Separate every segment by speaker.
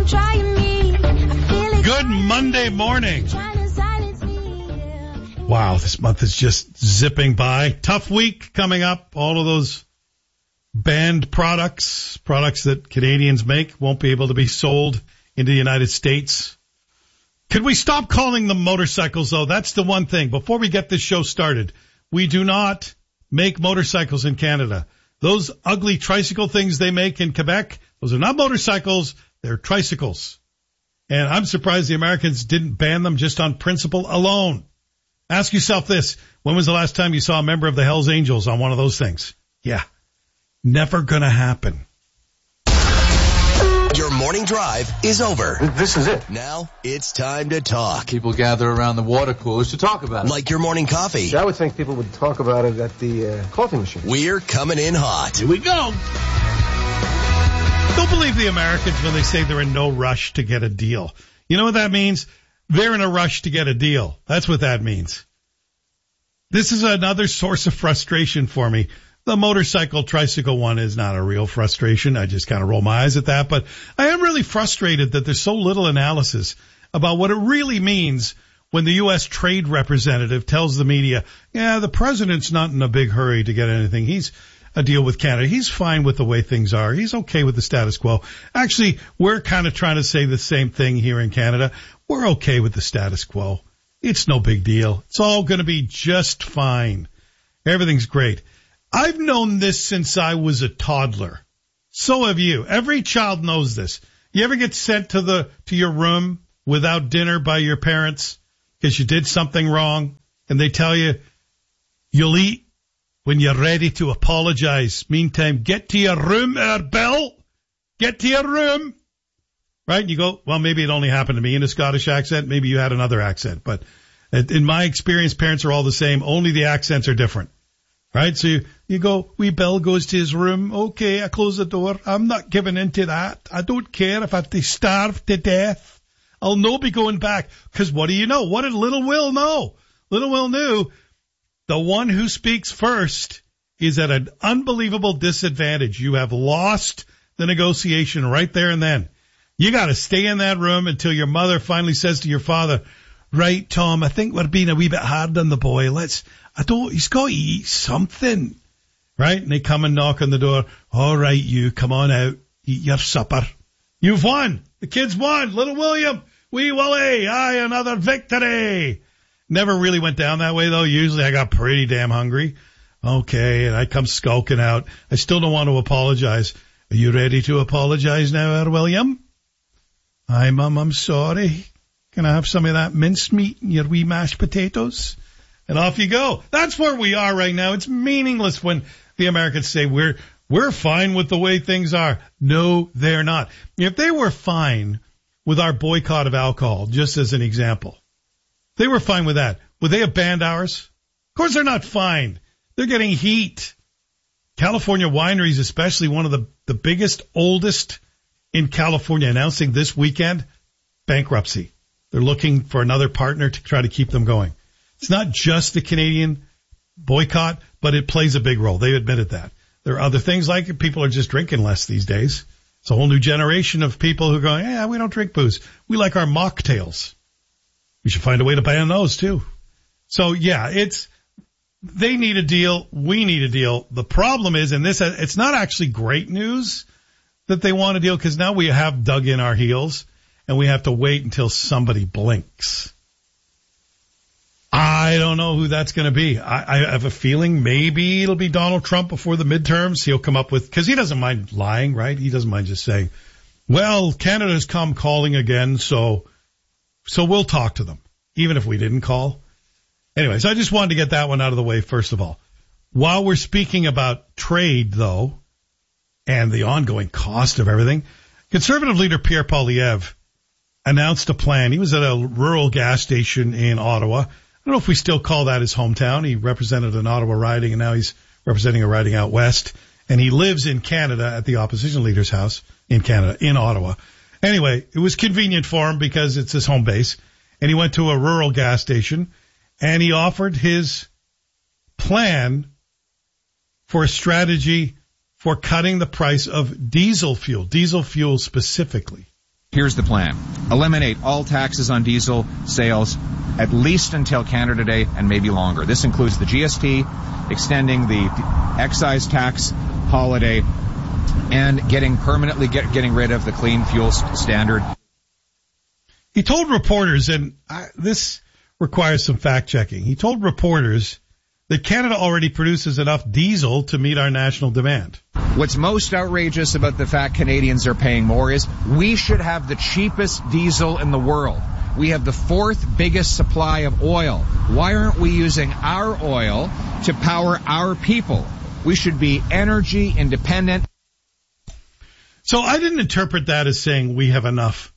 Speaker 1: Good Monday morning. Wow, this month is just zipping by. Tough week coming up. All of those banned products that Canadians make, won't be able to be sold into the United States. Could we stop calling them motorcycles, though? That's the one thing. Before we get this show started, we do not make motorcycles in Canada. Those ugly tricycle things they make in Quebec, those are not motorcycles, they're tricycles. And I'm surprised the Americans didn't ban them just on principle alone. Ask yourself this. When was the last time you saw a member of the Hells Angels on one of those things? Yeah. Never gonna happen.
Speaker 2: Your morning drive is over.
Speaker 3: This is it.
Speaker 2: Now it's time to talk.
Speaker 4: People gather around the water coolers to talk about it.
Speaker 2: Like your morning coffee.
Speaker 3: I would think people would talk about it at the coffee machine.
Speaker 2: We're coming in hot.
Speaker 1: Here we go. Don't believe the Americans when they say they're in no rush to get a deal. You know what that means? They're in a rush to get a deal. That's what that means. This is another source of frustration for me. The motorcycle, tricycle one is not a real frustration. I just kind of roll my eyes at that. But I am really frustrated that there's so little analysis about what it really means when the U.S. trade representative tells the media, yeah, the president's not in a big hurry to get anything. He's a deal with Canada. He's fine with the way things are. He's okay with the status quo. Actually, we're kind of trying to say the same thing here in Canada. We're okay with the status quo. It's no big deal. It's all going to be just fine. Everything's great. I've known this since I was a toddler. So have you. Every child knows this. You ever get sent to your room without dinner by your parents because you did something wrong and they tell you you'll eat when you're ready to apologize. Meantime, get to your room, Bill. Get to your room. Right? And you go, well, maybe it only happened to me in a Scottish accent. Maybe you had another accent. But in my experience, parents are all the same. Only the accents are different. Right? So you go, wee Bill goes to his room. Okay, I close the door. I'm not giving in to that. I don't care if I have to starve to death. I'll no be going back. Because what do you know? What did Little Will know? Little Will knew the one who speaks first is at an unbelievable disadvantage. You have lost the negotiation right there and then. You got to stay in that room until your mother finally says to your father, right, Tom, I think we're being a wee bit hard on the boy. He's got to eat something. Right? And they come and knock on the door. All right, you come on out, eat your supper. You've won. The kids won. Little William, wee Willie, aye, another victory. Never really went down that way, though. Usually I got pretty damn hungry. Okay, and I come skulking out. I still don't want to apologize. Are you ready to apologize now, William? Hi, Mum, I'm sorry. Can I have some of that mincemeat and your wee mashed potatoes? And off you go. That's where we are right now. It's meaningless when the Americans say we're fine with the way things are. No, they're not. If they were fine with our boycott of alcohol, just as an example, they were fine with that. Would they have banned ours? Of course they're not fine. They're getting heat. California wineries, especially one of the biggest, oldest in California, announcing this weekend bankruptcy. They're looking for another partner to try to keep them going. It's not just the Canadian boycott, but it plays a big role. They admitted that. There are other things like it. People are just drinking less these days. It's a whole new generation of people who are going, yeah, we don't drink booze. We like our mocktails. We should find a way to ban those too. So yeah, they need a deal. We need a deal. The problem is, and it's not actually great news that they want a deal because now we have dug in our heels and we have to wait until somebody blinks. I don't know who that's going to be. I have a feeling maybe it'll be Donald Trump before the midterms. He'll come up with, because he doesn't mind lying, right? He doesn't mind just saying, well, Canada's come calling again, so we'll talk to them, even if we didn't call. Anyways, I just wanted to get that one out of the way first of all. While we're speaking about trade, though, and the ongoing cost of everything, Conservative leader Pierre Poilievre announced a plan. He was at a rural gas station in Ottawa. I don't know if we still call that his hometown. He represented an Ottawa riding, and now he's representing a riding out west. And he lives in Canada at the opposition leader's house in Canada, in Ottawa. Anyway, it was convenient for him because it's his home base. And he went to a rural gas station, and he offered his plan for a strategy for cutting the price of diesel fuel specifically.
Speaker 5: Here's the plan. Eliminate all taxes on diesel sales at least until Canada Day and maybe longer. This includes the GST, extending the excise tax holiday, and getting rid of the clean fuel standard.
Speaker 1: He told reporters, and this requires some fact checking. He told reporters that Canada already produces enough diesel to meet our national demand.
Speaker 5: What's most outrageous about the fact Canadians are paying more is we should have the cheapest diesel in the world. We have the fourth biggest supply of oil. Why aren't we using our oil to power our people? We should be energy independent.
Speaker 1: So I didn't interpret that as saying we have enough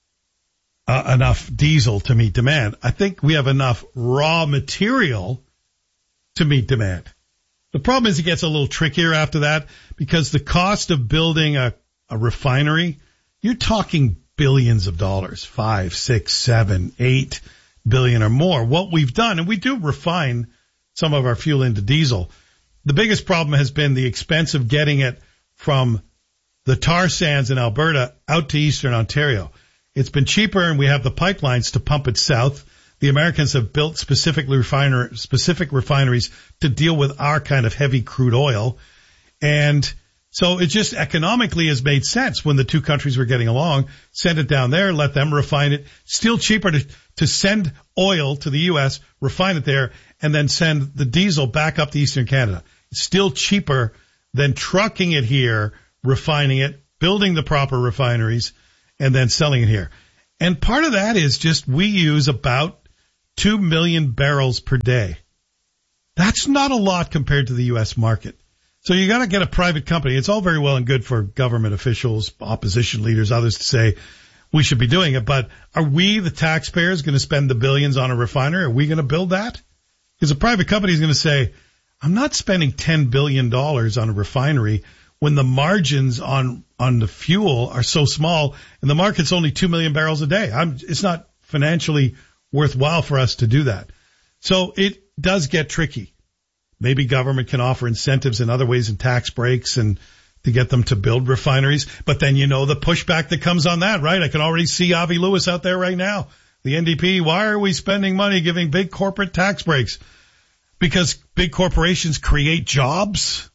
Speaker 1: diesel to meet demand. I think we have enough raw material to meet demand. The problem is it gets a little trickier after that because the cost of building a refinery, you're talking billions of dollars, 5, 6, 7, 8 billion or more. What we've done, and we do refine some of our fuel into diesel, the biggest problem has been the expense of getting it from the tar sands in Alberta out to eastern Ontario. It's been cheaper, and we have the pipelines to pump it south. The Americans have built specific refineries to deal with our kind of heavy crude oil. And so it just economically has made sense when the two countries were getting along. Send it down there, let them refine it. Still cheaper to send oil to the U.S., refine it there, and then send the diesel back up to eastern Canada. It's still cheaper than trucking it here, refining it, building the proper refineries, and then selling it here. And part of that is just we use about 2 million barrels per day. That's not a lot compared to the U.S. market. So you got to get a private company. It's all very well and good for government officials, opposition leaders, others to say we should be doing it. But are we, the taxpayers, going to spend the billions on a refinery? Are we going to build that? Because a private company is going to say, I'm not spending $10 billion on a refinery when the margins on the fuel are so small and the market's only 2 million barrels a day. It's not financially worthwhile for us to do that. So it does get tricky. Maybe government can offer incentives in other ways and tax breaks and to get them to build refineries. But then the pushback that comes on that, right? I can already see Avi Lewis out there right now. The NDP, why are we spending money giving big corporate tax breaks? Because big corporations create jobs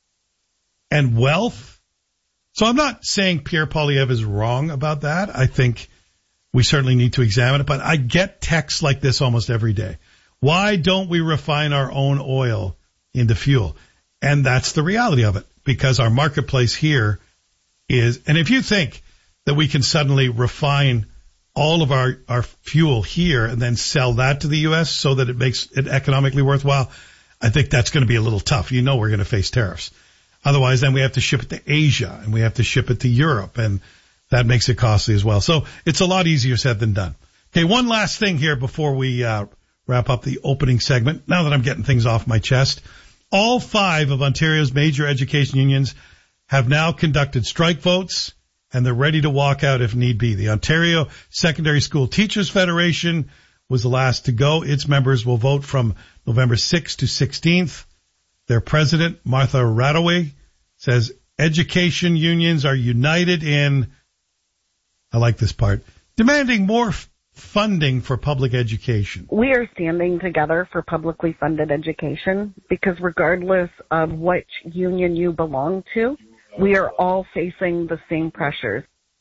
Speaker 1: and wealth. So I'm not saying Pierre Poilievre is wrong about that. I think we certainly need to examine it, but I get texts like this almost every day. Why don't we refine our own oil into fuel? And that's the reality of it, because our marketplace here is, and if you think that we can suddenly refine all of our fuel here and then sell that to the U.S. so that it makes it economically worthwhile, I think that's going to be a little tough. We're going to face tariffs. Otherwise, then we have to ship it to Asia and we have to ship it to Europe, and that makes it costly as well. So it's a lot easier said than done. Okay, one last thing here before we wrap up the opening segment. Now that I'm getting things off my chest, all 5 of Ontario's major education unions have now conducted strike votes, and they're ready to walk out if need be. The Ontario Secondary School Teachers Federation was the last to go. Its members will vote from November 6th to 16th. Their president, Martha Radaway, says education unions are united in, I like this part, demanding more funding for public education.
Speaker 6: We are standing together for publicly funded education because regardless of which union you belong to, we are all facing the same pressures.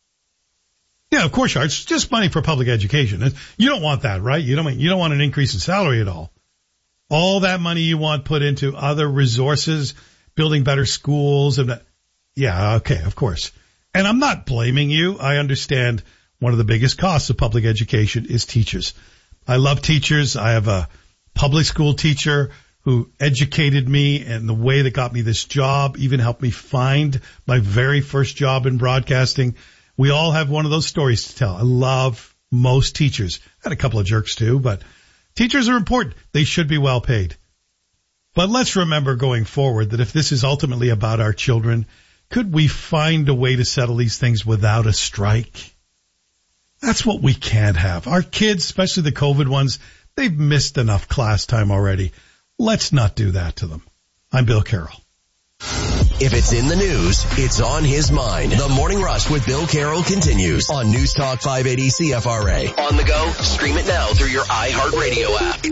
Speaker 1: Yeah, of course, it's just money for public education. You don't want that, right? You don't want an increase in salary at all. All that money you want put into other resources, building better schools, and yeah, okay, of course. And I'm not blaming you. I understand one of the biggest costs of public education is teachers. I love teachers. I have a public school teacher who educated me, and the way that got me this job even helped me find my very first job in broadcasting. We all have one of those stories to tell. I love most teachers. I had a couple of jerks too, but teachers are important. They should be well paid. But let's remember going forward that if this is ultimately about our children, could we find a way to settle these things without a strike? That's what we can't have. Our kids, especially the COVID ones, they've missed enough class time already. Let's not do that to them. I'm Bill Carroll.
Speaker 2: If it's in the news, it's on his mind. The Morning Rush with Bill Carroll continues on News Talk 580 CFRA. On the go, stream it now through your iHeartRadio app.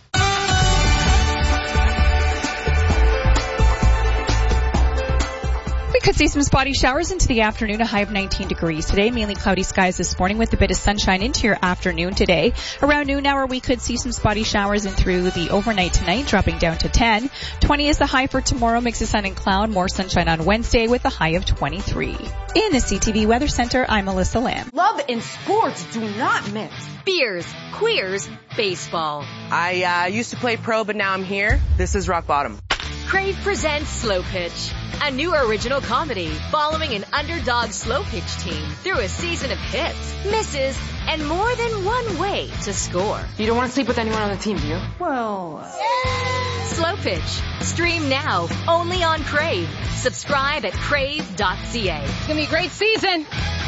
Speaker 7: We could see some spotty showers into the afternoon, a high of 19 degrees today. Mainly cloudy skies this morning with a bit of sunshine into your afternoon today. Around noon hour, we could see some spotty showers in through the overnight tonight, dropping down to 10. 20 is the high for tomorrow, mix of sun and cloud, more sunshine on Wednesday with a high of 23. In the CTV Weather Center, I'm Melissa Lamb.
Speaker 8: Love and sports do not mix.
Speaker 9: Beers, queers, baseball.
Speaker 8: I used to play pro, but now I'm here. This is rock bottom.
Speaker 9: Crave presents Slow Pitch, a new original comedy following an underdog slow pitch team through a season of hits, misses, and more than one way to score.
Speaker 8: You don't want to sleep with anyone on the team, do you?
Speaker 9: Well, Slow Pitch. Stream now, only on Crave. Subscribe at crave.ca.
Speaker 8: It's going to be a great season.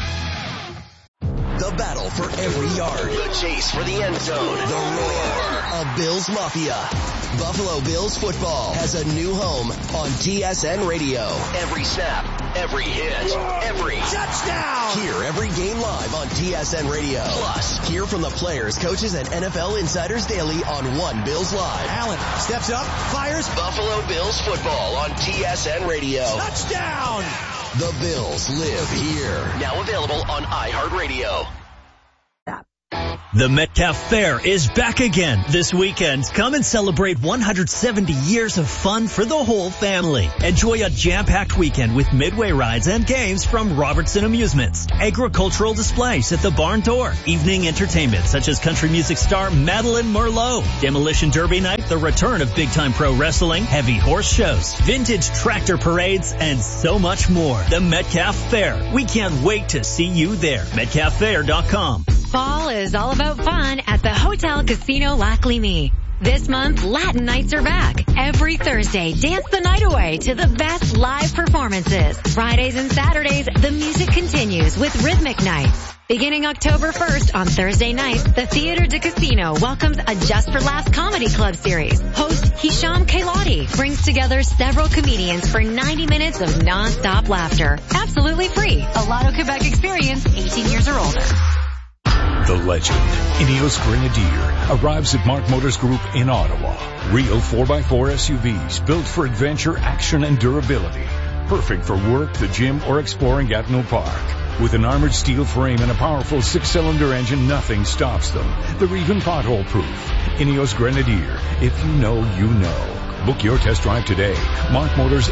Speaker 2: The battle for every yard. The chase for the end zone. The roar of Bills Mafia. Buffalo Bills football has a new home on TSN Radio. Every snap, every hit, every touchdown. Hear every game live on TSN Radio. Plus, hear from the players, coaches, and NFL insiders daily on One Bills Live. Allen steps up, fires. Buffalo Bills football on TSN Radio. Touchdown! The Bills live here. Now available on iHeartRadio.
Speaker 10: The Metcalf Fair is back again this weekend. Come and celebrate 170 years of fun for the whole family. Enjoy a jam-packed weekend with midway rides and games from Robertson Amusements, agricultural displays at the barn door, evening entertainment such as country music star Madeline Merlot, Demolition Derby night, the return of big-time pro wrestling, heavy horse shows, vintage tractor parades, and so much more. The Metcalf Fair. We can't wait to see you there. MetcalfFair.com.
Speaker 11: Fall is all about fun at the Hotel Casino Lac Lévis. This month, Latin nights are back. Every Thursday, dance the night away to the best live performances. Fridays and Saturdays, the music continues with rhythmic nights. Beginning October 1st on Thursday nights, the Theatre de Casino welcomes a Just for Laughs comedy club series. Host Hisham Kailati brings together several comedians for 90 minutes of non-stop laughter. Absolutely free. A Lotto Quebec experience, 18 years or older.
Speaker 12: The legend, Ineos Grenadier, arrives at Mark Motors Group in Ottawa. Real 4x4 SUVs built for adventure, action, and durability. Perfect for work, the gym, or exploring at no park. With an armored steel frame and a powerful 6-cylinder engine, nothing stops them. They're even pothole-proof. Ineos Grenadier. If you know, you know. Book your test drive today. Mark Motors,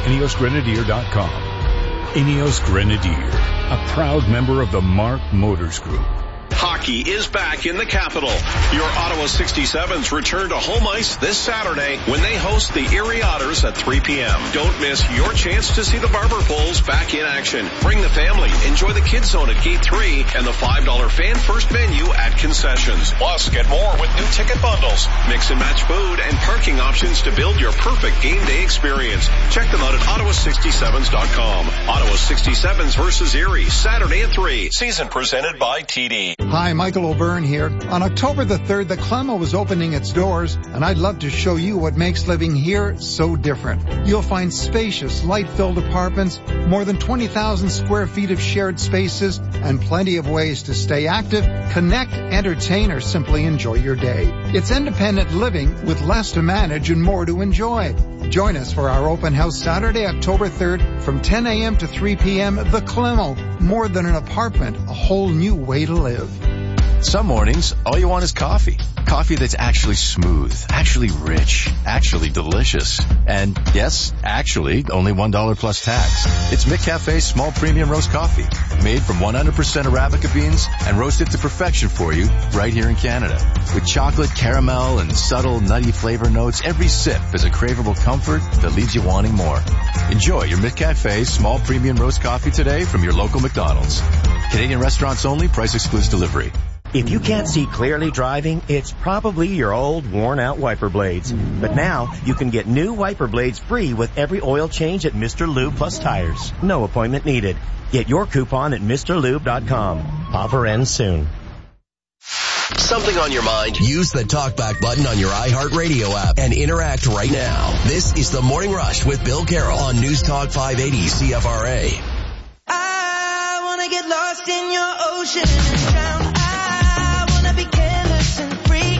Speaker 12: IneosGrenadier.com. Ineos Grenadier, a proud member of the Mark Motors Group.
Speaker 13: Hockey is back in the capital. Your Ottawa 67s return to home ice this Saturday when they host the Erie Otters at 3 p.m. Don't miss your chance to see the Barber Bulls back in action. Bring the family. Enjoy the Kids Zone at Gate 3 and the $5 Fan First menu at concessions. Plus, get more with new ticket bundles. Mix and match food and parking options to build your perfect game day experience. Check them out at Ottawa67s.com. Ottawa 67s versus Erie, Saturday at 3. Season presented by TD.
Speaker 14: Hi, Michael O'Byrne here. On October the 3rd, the Clemo is opening its doors, and I'd love to show you what makes living here so different. You'll find spacious, light-filled apartments, more than 20,000 square feet of shared spaces, and plenty of ways to stay active, connect, entertain, or simply enjoy your day. It's independent living with less to manage and more to enjoy. Join us for our open house Saturday, October 3rd from 10 a.m. to 3 p.m. The Clemo. More than an apartment, a whole new way to live.
Speaker 15: Some mornings, all you want is coffee. Coffee that's actually smooth, actually rich, actually delicious. And yes, actually, only $1 plus tax. It's McCafe's small premium roast coffee, made from 100% Arabica beans and roasted to perfection for you right here in Canada. With chocolate, caramel, and subtle nutty flavor notes, every sip is a craveable comfort that leaves you wanting more. Enjoy your McCafe small premium roast coffee today from your local McDonald's. Canadian restaurants only, price excludes delivery.
Speaker 16: If you can't see clearly driving, it's probably your old, worn-out wiper blades. But now, you can get new wiper blades free with every oil change at Mr. Lube Plus Tires. No appointment needed. Get your coupon at MrLube.com. Offer ends soon.
Speaker 2: something on your mind? Use the talkback button on your iHeartRadio app and interact right now. This is The Morning Rush with Bill Carroll on News Talk 580 CFRA.
Speaker 17: I want to get lost in your ocean and drown. I want to be careless and free.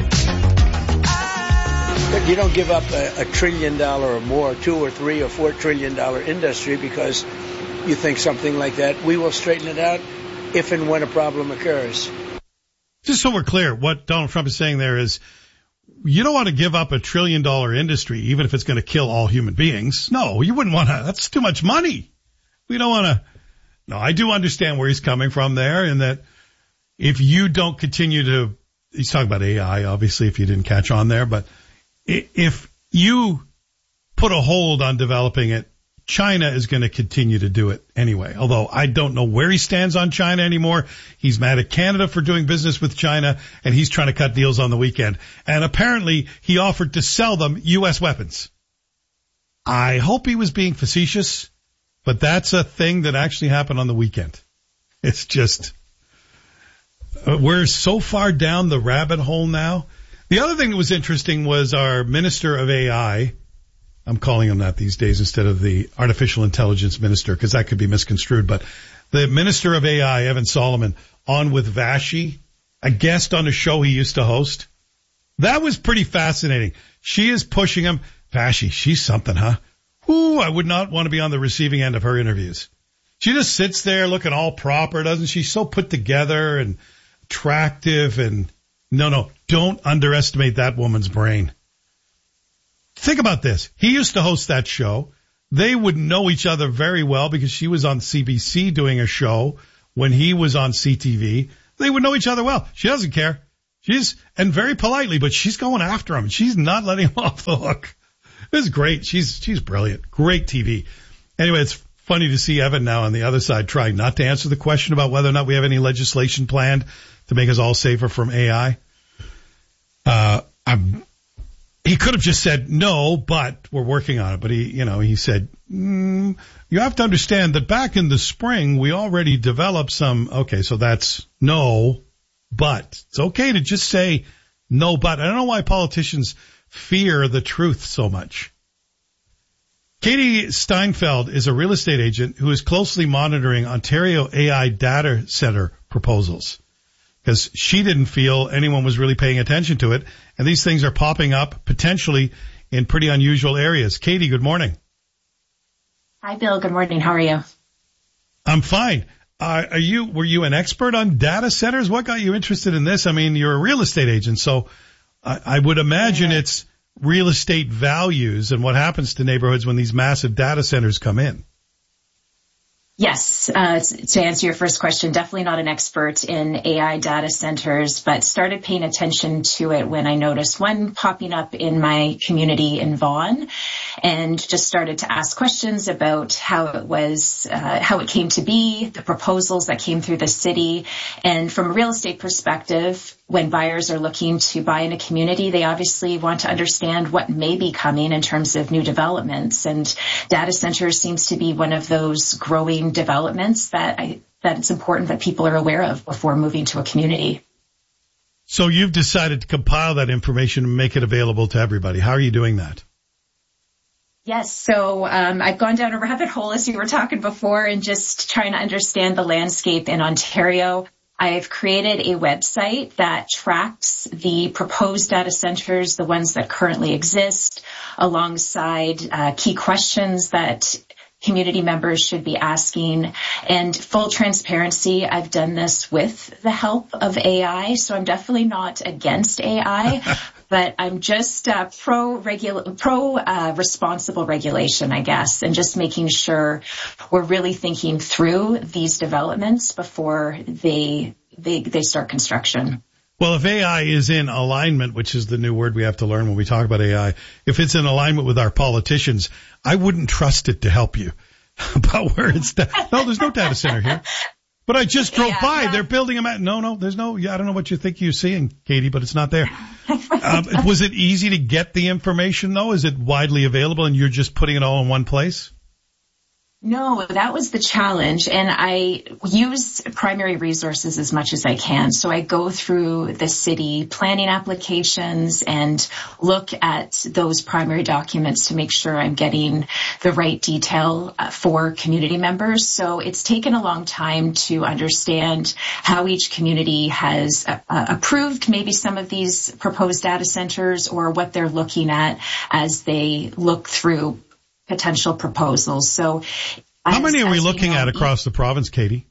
Speaker 18: But you don't give up a $1 trillion or more, $2 or $3 or $4 trillion industry because you think something like that. We will straighten it out if and when a problem occurs.
Speaker 1: Just so we're clear, what Donald Trump is saying there is you don't want to give up a $1 trillion industry, even if it's going to kill all human beings. No, you wouldn't want to. That's too much money. We don't want to. No, I do understand where he's coming from there, and that if you don't continue to, he's talking about AI, obviously, if you didn't catch on there, but if you put a hold on developing it, China is going to continue to do it anyway. Although I don't know where he stands on China anymore. He's mad at Canada for doing business with China, and he's trying to cut deals on the weekend. And apparently he offered to sell them U.S. weapons. I hope he was being facetious, but that's a thing that actually happened on the weekend. It's just, we're so far down the rabbit hole now. The other thing that was interesting was our Minister of AI. I'm calling him that these days instead of the artificial intelligence minister, because that could be misconstrued. But the Minister of AI, Evan Solomon, on with Vashi, a guest on a show he used to host. That was pretty fascinating. She is pushing him. Vashi, she's something, huh? Ooh, I would not want to be on the receiving end of her interviews. She just sits there looking all proper, doesn't she? So put together and attractive, and no, don't underestimate that woman's brain. Think about this. He used to host that show. They would know each other very well because she was on CBC doing a show when he was on CTV. They would know each other well. She doesn't care. And very politely, but she's going after him. She's not letting him off the hook. This is great. She's brilliant. Great TV. Anyway, it's funny to see Evan now on the other side trying not to answer the question about whether or not we have any legislation planned to make us all safer from AI. He could have just said no, but we're working on it. But he said, you have to understand that back in the spring, we already developed some. Okay, so that's no, but it's okay to just say no, but. I don't know why politicians fear the truth so much. Katie Steinfeld is a real estate agent who is closely monitoring Ontario AI data center proposals, because she didn't feel anyone was really paying attention to it. And these things are popping up potentially in pretty unusual areas. Katie, good morning.
Speaker 19: Hi, Bill. Good morning. How are you?
Speaker 1: I'm fine. Were you an expert on data centers? What got you interested in this? I mean, you're a real estate agent, so I would imagine it's real estate values and what happens to neighborhoods when these massive data centers come in.
Speaker 19: Yes, to answer your first question, definitely not an expert in AI data centers, but started paying attention to it when I noticed one popping up in my community in Vaughan, and just started to ask questions about how it came to be, the proposals that came through the city. And from a real estate perspective, when buyers are looking to buy in a community, they obviously want to understand what may be coming in terms of new developments. And data centers seems to be one of those growing developments that it's important that people are aware of before moving to a community.
Speaker 1: So you've decided to compile that information and make it available to everybody. How are you doing that?
Speaker 19: Yes. So I've gone down a rabbit hole, as you were talking before, and just trying to understand the landscape in Ontario. I've created a website that tracks the proposed data centers, the ones that currently exist, alongside key questions that community members should be asking. And full transparency, I've done this with the help of AI, so I'm definitely not against AI, but I'm just pro responsible regulation, I guess, and just making sure we're really thinking through these developments before they start construction.
Speaker 1: Well, if AI is in alignment, which is the new word we have to learn when we talk about AI, if it's in alignment with our politicians, I wouldn't trust it to help you about where it's no, there's no data center here. But I just drove by. They're building them at, no, there's no, I don't know what you think you're seeing, Katie, but it's not there. Was it easy to get the information though? Is it widely available and you're just putting it all in one place?
Speaker 19: No, that was the challenge. And I use primary resources as much as I can. So I go through the city planning applications and look at those primary documents to make sure I'm getting the right detail for community members. So it's taken a long time to understand how each community has approved maybe some of these proposed data centers or what they're looking at as they look through potential proposals. So
Speaker 1: how many are we looking at across the province, Katie?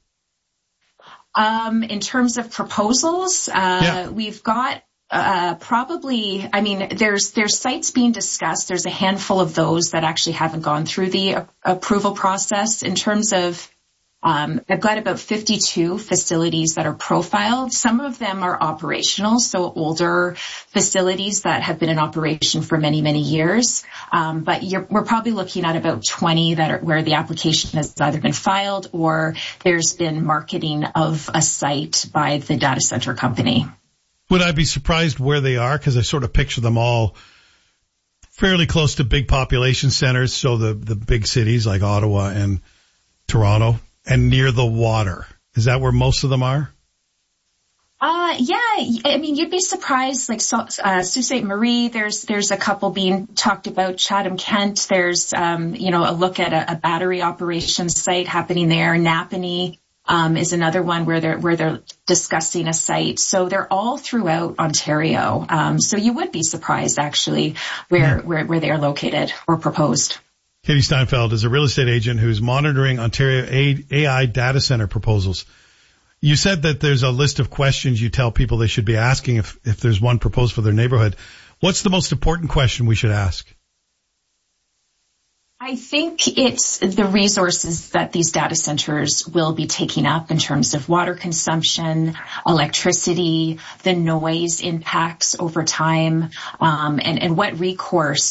Speaker 19: In terms of proposals, we've got probably, I mean, there's sites being discussed. There's a handful of those that actually haven't gone through the approval process. In terms of I've got about 52 facilities that are profiled. Some of them are operational, so older facilities that have been in operation for many, many years. But we're probably looking at about 20 that are where the application has either been filed or there's been marketing of a site by the data center company.
Speaker 1: Would I be surprised where they are? Because I sort of picture them all fairly close to big population centers, so the big cities like Ottawa and Toronto. And near the water. Is that where most of them are?
Speaker 19: Yeah. I mean, you'd be surprised, like Sault Ste. Marie, there's a couple being talked about. Chatham-Kent, there's, a look at a battery operations site happening there. Napanee, is another one where they're discussing a site. So they're all throughout Ontario. So you would be surprised actually where they are located or proposed.
Speaker 1: Katie Steinfeld is a real estate agent who's monitoring Ontario AI data center proposals. You said that there's a list of questions you tell people they should be asking if there's one proposed for their neighborhood. What's the most important question we should ask?
Speaker 19: I think it's the resources that these data centers will be taking up in terms of water consumption, electricity, the noise impacts over time, and what recourse